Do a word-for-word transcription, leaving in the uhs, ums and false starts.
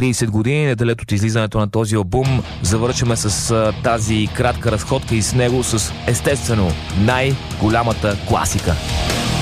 трийсет години, неделят от излизането на този албум, завършваме с а, тази кратка разходка и с него с естествено най-голямата класика.